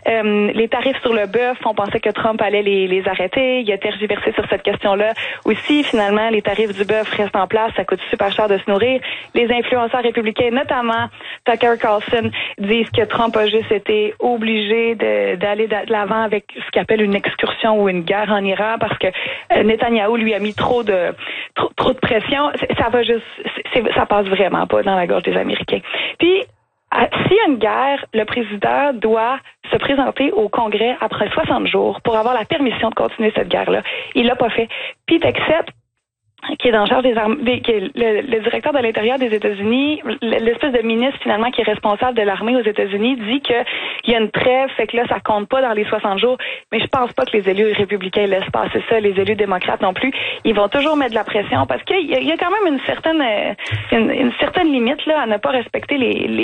Les tarifs sur le bœuf, on pensait que Trump allait les arrêter. Il a tergiversé sur cette question-là. Aussi, finalement, les tarifs du bœuf restent en place. Ça coûte super cher de se nourrir. Les influenceurs républicains, notamment Tucker Carlson, disent que Trump a juste été obligé d'aller de l'avant avec ce qu'il appelle une excursion ou une guerre en Iran parce que Netanyahou lui a mis trop de pression. Ça passe vraiment pas dans la gorge des Américains. Puis, s'il y a une guerre, le président doit se présenter au Congrès après 60 jours pour avoir la permission de continuer cette guerre-là. Il l'a pas fait. Pete Hegseth, qui est en charge des armées, qui est le directeur de l'Intérieur des États-Unis, l'espèce de ministre finalement qui est responsable de l'armée aux États-Unis, dit qu'il y a une trêve, fait que là ça compte pas dans les 60 jours. Mais je pense pas que les élus républicains laissent passer ça, les élus démocrates non plus. Ils vont toujours mettre de la pression parce qu'il y a quand même une certaine limite là à ne pas respecter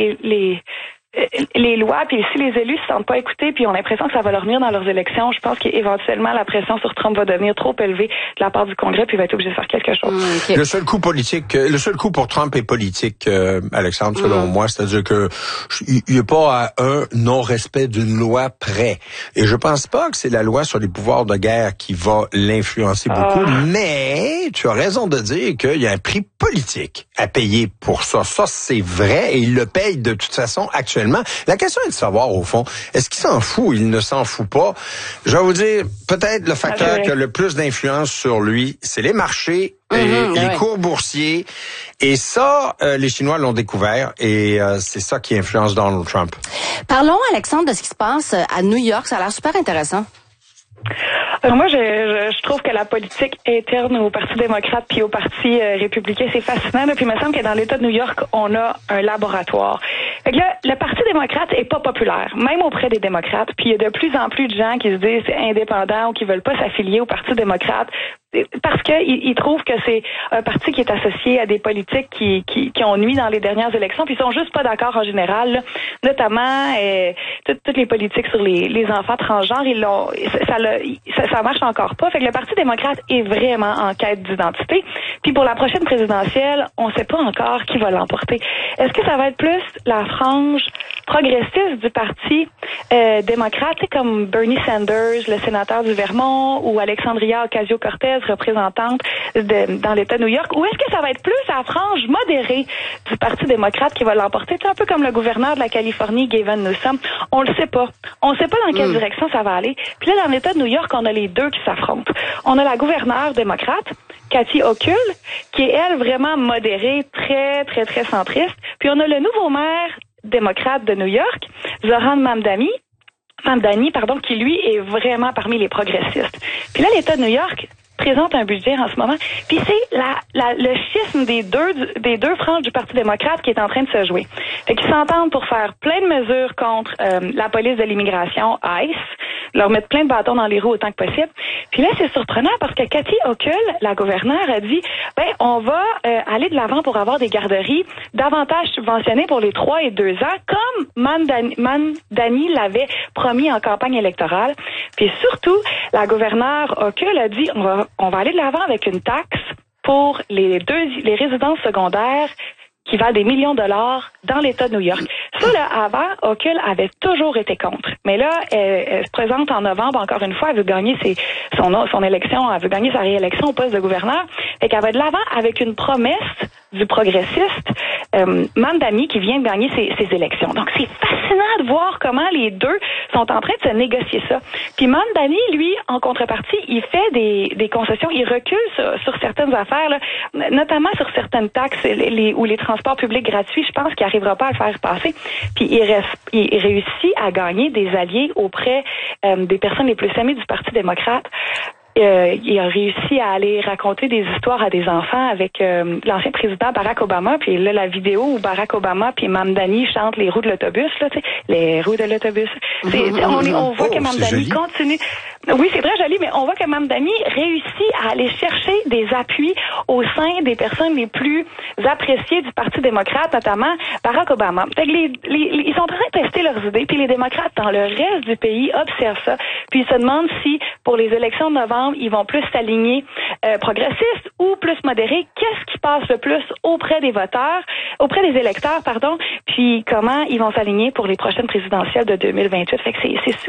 les lois, puis si les élus se sentent pas écoutés, puis ont l'impression que ça va leur nuire dans leurs élections, je pense qu'éventuellement la pression sur Trump va devenir trop élevée de la part du Congrès, puis il va être obligé de faire quelque chose. Okay. Le seul coup pour Trump est politique, Alexandre, selon moi, c'est-à-dire que il n'y a pas un non-respect d'une loi près. Et je pense pas que c'est la loi sur les pouvoirs de guerre qui va l'influencer beaucoup, mais tu as raison de dire qu'il y a un prix politique à payer pour ça. Ça, c'est vrai, et il le paye de toute façon actuellement. La question est de savoir, au fond, est-ce qu'il s'en fout ou il ne s'en fout pas? Je vais vous dire, peut-être le facteur qui a le plus d'influence sur lui, c'est les marchés, les cours boursiers. Et ça, les Chinois l'ont découvert et c'est ça qui influence Donald Trump. Parlons, Alexandre, de ce qui se passe à New York. Ça a l'air super intéressant. Alors moi, je trouve que la politique interne au Parti démocrate puis au Parti républicain, c'est fascinant. Puis il me semble que dans l'État de New York, on a un laboratoire. Fait que là, le Parti démocrate est pas populaire, même auprès des démocrates. Puis il y a de plus en plus de gens qui se disent indépendants ou qui veulent pas s'affilier au Parti démocrate parce que ils trouvent que c'est un parti qui est associé à des politiques qui ont nui dans les dernières élections, puis ils sont juste pas d'accord en général, là. Notamment toutes les politiques sur les enfants transgenres, ça marche encore pas. Fait que le Parti démocrate est vraiment en quête d'identité. Puis pour la prochaine présidentielle, on sait pas encore qui va l'emporter. Est-ce que ça va être plus la frange progressiste du Parti démocrate, comme Bernie Sanders, le sénateur du Vermont, ou Alexandria Ocasio-Cortez, représentante dans l'État de New York, ou est-ce que ça va être plus la frange modérée du Parti démocrate qui va l'emporter? C'est un peu comme le gouverneur de la Californie, Gavin Newsom. On le sait pas. On sait pas dans quelle direction ça va aller. Puis là, dans l'État de New York, on a les deux qui s'affrontent. On a la gouverneure démocrate, Kathy Hochul, qui est, elle, vraiment modérée, très, très, très centriste. Puis on a le nouveau maire démocrate de New York, Zohran Mamdani, qui, lui, est vraiment parmi les progressistes. Puis là, l'État de New York présente un budget en ce moment. Puis c'est le schisme des deux franges du Parti démocrate qui est en train de se jouer. Fait qu'ils s'entendent pour faire plein de mesures contre la police de l'immigration, ICE, leur mettre plein de bâtons dans les roues autant que possible. Puis là, c'est surprenant parce que Kathy Hochul, la gouverneure, a dit, on va aller de l'avant pour avoir des garderies davantage subventionnées pour les 3 et 2 ans, comme Mamdani l'avait promis en campagne électorale. Puis surtout, la gouverneure Hochul a dit, on va aller de l'avant avec une taxe pour les résidences secondaires qui valent des millions de dollars dans l'État de New York. Ça, là, avant, Hochul avait toujours été contre. Mais là, elle se présente en novembre, encore une fois, elle veut gagner son élection, elle veut gagner sa réélection au poste de gouverneur. Fait qu'elle va de l'avant avec une promesse du progressiste Mamdani qui vient de gagner ses élections. Donc, c'est fascinant de voir comment les deux sont en train de se négocier ça. Puis Mamdani, lui, en contrepartie, il fait des concessions, il recule sur certaines affaires, là, notamment sur certaines taxes ou les transports publics gratuits. Je pense qu'il n'arrivera pas à le faire passer. Puis il réussit à gagner des alliés auprès des personnes les plus aimées du Parti démocrate. Il a réussi à aller raconter des histoires à des enfants avec l'ancien président Barack Obama. Puis là, la vidéo où Barack Obama puis Mamdani chantent les roues de l'autobus, là, tu sais, les roues de l'autobus. On voit que Mamdani continue. Oui, c'est très joli, mais on voit que Mamdani réussit à aller chercher des appuis au sein des personnes les plus appréciées du Parti démocrate, notamment Barack Obama. Fait que ils sont en train de tester leurs idées, puis les démocrates dans le reste du pays observent ça, puis ils se demandent si, pour les élections de novembre, ils vont plus s'aligner progressistes ou plus modérés. Qu'est-ce qui passe le plus auprès des électeurs, puis comment ils vont s'aligner pour les prochaines présidentielles de 2028. Fait que c'est